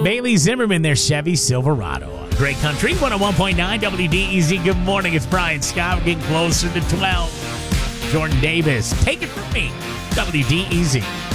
Bailey Zimmerman, their Chevy Silverado. Great Country, 101.9 WDEZ. Good morning. It's Brian Scott. We're getting closer to 12. Jordan Davis, take it from me. WDEZ.